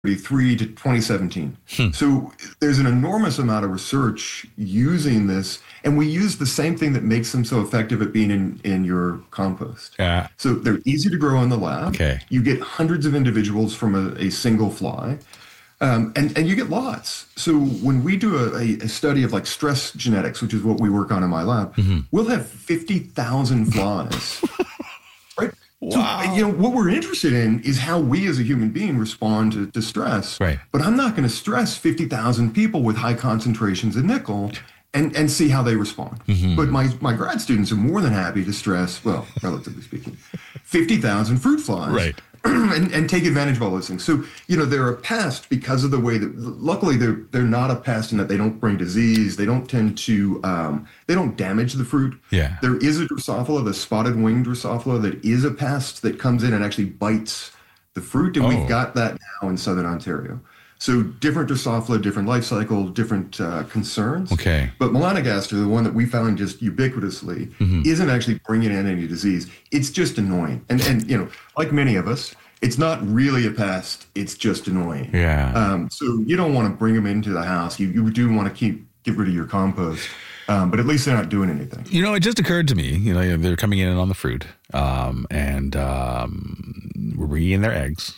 1933 to 2017. So there's an enormous amount of research using this, and we use the same thing that makes them so effective at being in your compost. So they're easy to grow in the lab. Okay. You get hundreds of individuals from a single fly, and you get lots. So when we do a study of like stress genetics, which is what we work on in my lab, we'll have 50,000 flies. Right? Wow. So, what we're interested in is how we as a human being respond to stress. Right. But I'm not going to stress 50,000 people with high concentrations of nickel and see how they respond. But my grad students are more than happy to stress, well, relatively speaking, 50,000 fruit flies. Right. And take advantage of all those things. So, they're a pest because of the way that, luckily, they're not a pest in that they don't bring disease. They don't tend to, they don't damage the fruit. Yeah. There is a Drosophila, the spotted winged Drosophila, that is a pest that comes in and actually bites the fruit. And we've got that now in Southern Ontario. So different Drosophila, different life cycle, different concerns. Okay. But melanogaster, the one that we found just ubiquitously, isn't actually bringing in any disease. It's just annoying. And like many of us, it's not really a pest. It's just annoying. Yeah. So you don't want to bring them into the house. You do want to get rid of your compost. But at least they're not doing anything. It just occurred to me, they're coming in on the fruit, and we're eating their eggs.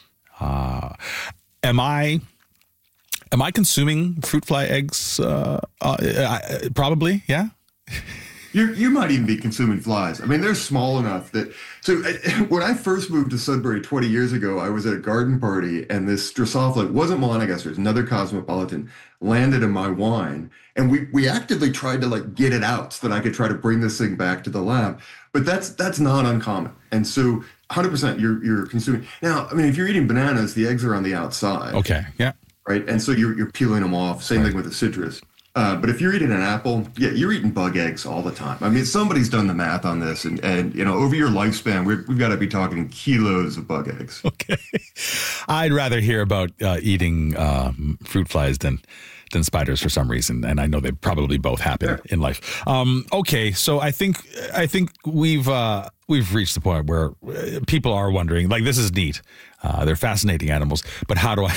Am I consuming fruit fly eggs? Probably, yeah. You might even be consuming flies. I mean, they're small enough that. So when I first moved to Sudbury 20 years ago, I was at a garden party, and this Drosophila, it wasn't melanogaster, it was another cosmopolitan, landed in my wine, and we actively tried to get it out so that I could try to bring this thing back to the lab. But that's not uncommon, and so 100% you're consuming. Now, I mean, if you're eating bananas, the eggs are on the outside. Okay. Yeah. Right, and so you're peeling them off. Same thing with the citrus. But if you're eating an apple, you're eating bug eggs all the time. I mean, somebody's done the math on this, and over your lifespan, we've got to be talking kilos of bug eggs. Okay, I'd rather hear about eating fruit flies than spiders for some reason, and I know they probably both happen in life. Okay, so I think we've reached the point where people are wondering, this is neat. They're fascinating animals, but how do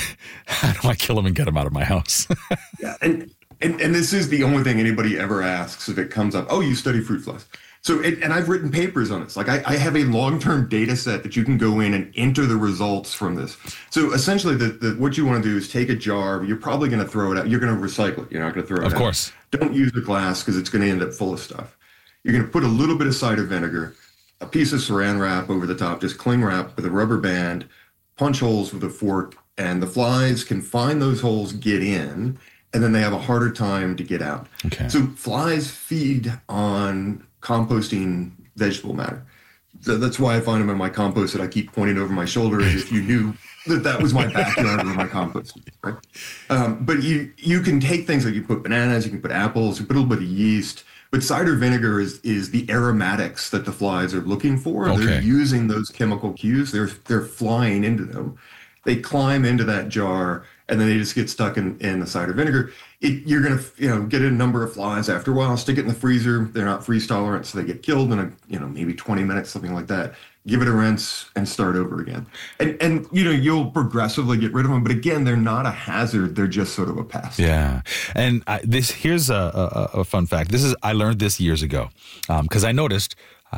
I kill them and get them out of my house? Yeah, and this is the only thing anybody ever asks if it comes up. Oh, you study fruit flies. So, and I've written papers on this. I have a long-term data set that you can go in and enter the results from this. So essentially, what you want to do is take a jar. You're probably going to throw it out. You're going to recycle it. You're not going to throw it out. Of course. Don't use the glass because it's going to end up full of stuff. You're going to put a little bit of cider vinegar, a piece of saran wrap over the top, just cling wrap with a rubber band, punch holes with a fork, and the flies can find those holes, get in, and then they have a harder time to get out. Okay. So flies feed on composting vegetable matter. So that's why I find them in my compost that I keep pointing over my shoulder as if you knew that was my backyard where my compost is, right? But you can take things like you put bananas, you can put apples, you put a little bit of yeast, but cider vinegar is the aromatics that the flies are looking for. Okay. They're using those chemical cues. They're flying into them. They climb into that jar, and then they just get stuck in the cider vinegar. You're going to get a number of flies after a while, stick it in the freezer. They're not freeze tolerant, so they get killed in maybe 20 minutes, something like that. Give it a rinse and start over again. And you'll progressively get rid of them. But again, they're not a hazard. They're just sort of a pest. Yeah. And here's a fun fact. I learned this years ago because I noticed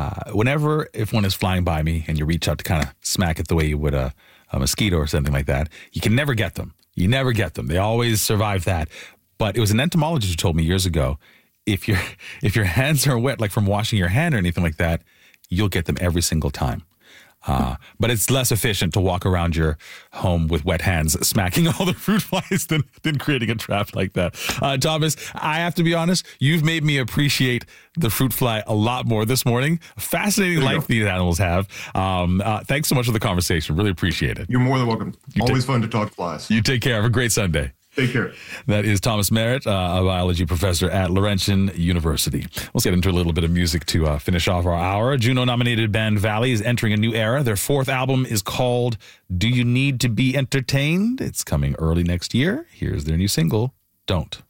if one is flying by me and you reach out to kind of smack it the way you would a mosquito or something like that, you can never get them. You never get them. They always survive that. But it was an entomologist who told me years ago, if your hands are wet, like from washing your hand or anything like that, you'll get them every single time. But it's less efficient to walk around your home with wet hands, smacking all the fruit flies than creating a trap like that. Thomas, I have to be honest, you've made me appreciate the fruit fly a lot more this morning. Fascinating life these animals have. Thanks so much for the conversation. Really appreciate it. You're more than welcome. Always fun to talk flies. You take care. Have a great Sunday. Take care. That is Thomas Merritt, a biology professor at Laurentian University. Let's get into a little bit of music to finish off our hour. Juno-nominated band Valley is entering a new era. Their fourth album is called Do You Need to Be Entertained? It's coming early next year. Here's their new single, Don't.